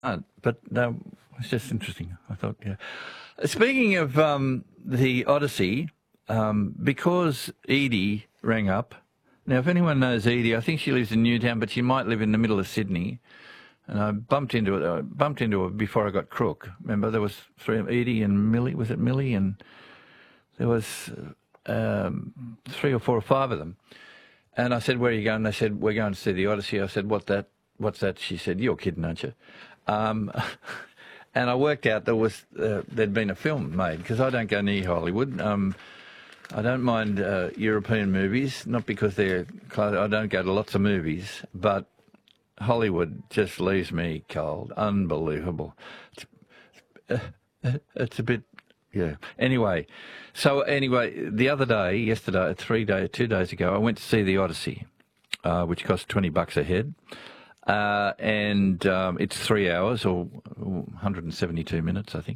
But it's just interesting. I thought, yeah. Speaking of the Odyssey, because Edie rang up. Now, if anyone knows Edie, I think she lives in Newtown, but she might live in the middle of Sydney. And I bumped into her before I got Crook. Remember, there was Edie and Millie. Was it Millie? And there was 3 or 4 or 5 of them. And I said, "Where are you going?" They said, "We're going to see the Odyssey." I said, "What's that?" She said, "You're kidding, aren't you?" And I worked out there'd been a film made, because I don't go near Hollywood. I don't mind European movies, not because they're close. I don't go to lots of movies, but Hollywood just leaves me cold. Unbelievable. It's a bit, yeah. Anyway, the other day, yesterday, 2 days ago, I went to see the Odyssey, which cost $20 a head. And it's 3 hours or 172 minutes, I think.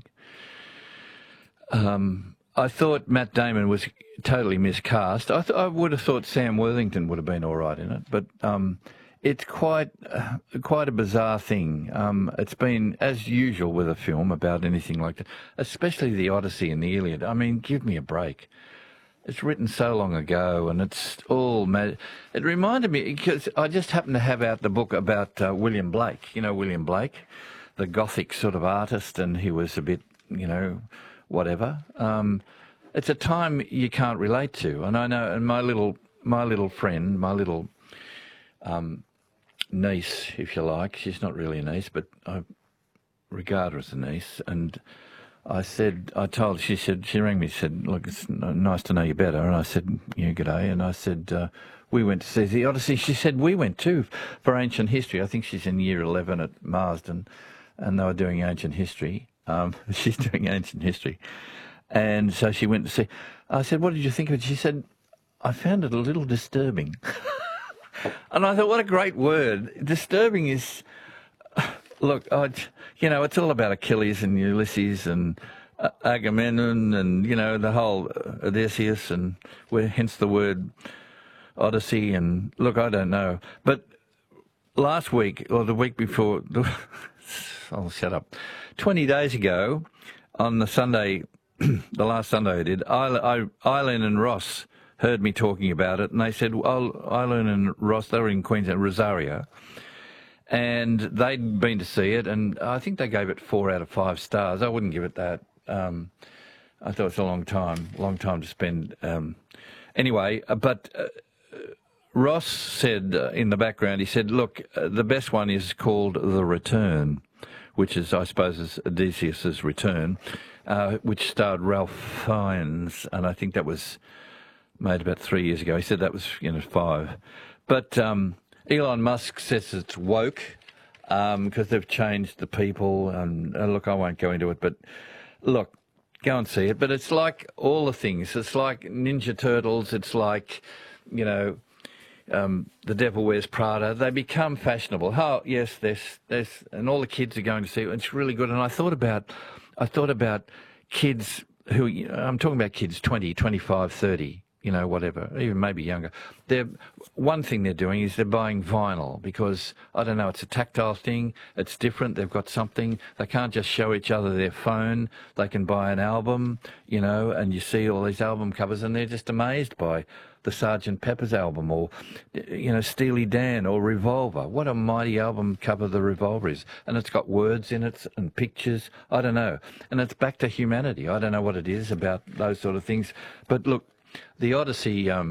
I thought Matt Damon was totally miscast. I would have thought Sam Worthington would have been all right in it, but it's quite a bizarre thing. It's been, as usual with a film about anything like that, especially the Odyssey and the Iliad. I mean, give me a break. It's written so long ago, and it's all mad. It reminded me, because I just happened to have out the book about William Blake. You know William Blake, the Gothic sort of artist, and he was a bit, whatever. It's a time you can't relate to, and I know. And my little friend, my little niece, if you like. She's not really a niece, but I regard her as a niece, and she rang me, said, "Look, it's nice to know you better." And I said, "G'day." And I said, we went to see the Odyssey. She said, "We went too, for ancient history." I think she's in year 11 at Marsden, and they were doing ancient history. She's doing ancient history. And so she went to see. I said, "What did you think of it?" She said, "I found it a little disturbing." And I thought, what a great word. Disturbing is... Look, it's all about Achilles and Ulysses and Agamemnon and, the whole Odysseus, and hence the word Odyssey. And look, I don't know. But last week, or the week before, I'll shut up. 20 days ago, on the Sunday, the last Sunday I did, Eileen and Ross heard me talking about it, and they said, Eileen and Ross, they were in Queensland, Rosario, and they'd been to see it, and I think they gave it 4 out of 5 stars. I wouldn't give it that. I thought it's a long time to spend. Anyway, but Ross said in the background, he said, "Look, the best one is called The Return," which is, I suppose, is Odysseus's return, which starred Ralph Fiennes, and I think that was made about 3 years ago. He said that was 5. But Elon Musk says it's woke because they've changed the people. And look, I won't go into it, but look, go and see it. But it's like all the things. It's like Ninja Turtles. It's like, The Devil Wears Prada. They become fashionable. Oh, yes, there's, and all the kids are going to see it. It's really good. And I thought about kids who, I'm talking about kids 20, 25, 30. Whatever, even maybe younger. One thing they're doing is they're buying vinyl because, I don't know, it's a tactile thing. It's different. They've got something. They can't just show each other their phone. They can buy an album, and you see all these album covers and they're just amazed by the Sgt. Pepper's album or, Steely Dan or Revolver. What a mighty album cover the Revolver is. And it's got words in it and pictures. I don't know. And it's back to humanity. I don't know what it is about those sort of things. But look, the Odyssey, I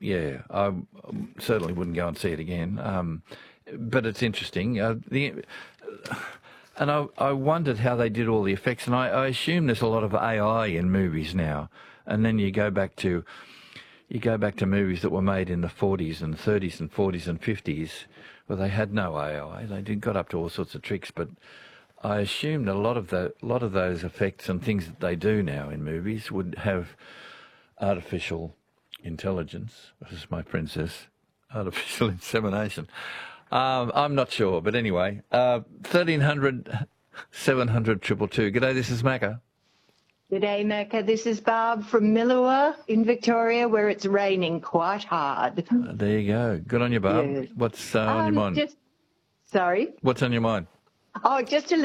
certainly wouldn't go and see it again. But it's interesting. And I wondered how they did all the effects. And I assume there's a lot of AI in movies now. And then you go back to movies that were made in the 40s and 30s and 40s and 50s, where they had no AI. They got up to all sorts of tricks. But I assumed a lot of those effects and things that they do now in movies would have artificial intelligence, as my friend says, artificial insemination. I'm not sure, but anyway, 1300 700 222. G'day, this is Macca. G'day, Macca. This is Barb from Millawa in Victoria, where it's raining quite hard. There you go. Good on you, Barb. Yes. What's on your mind? Sorry? What's on your mind? Oh, just to